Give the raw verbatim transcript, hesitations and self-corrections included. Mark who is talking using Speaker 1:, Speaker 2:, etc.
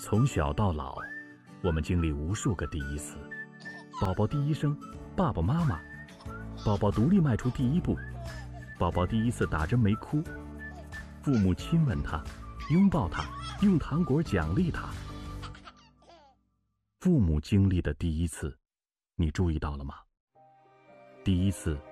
Speaker 1: 从小到老，我们经历无数个第一次。宝宝第一声，爸爸妈妈；宝宝独立迈出第一步；宝宝第一次打针没哭；父母亲吻他，拥抱他，用糖果奖励他。父母经历的第一次，你注意到了吗？第一次